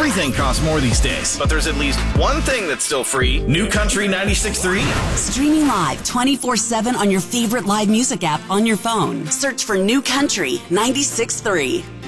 Everything costs more these days, but there's at least one thing that's still free. New Country 96.3. Streaming live 24/7 on your favorite live music app on your phone. Search for New Country 96.3.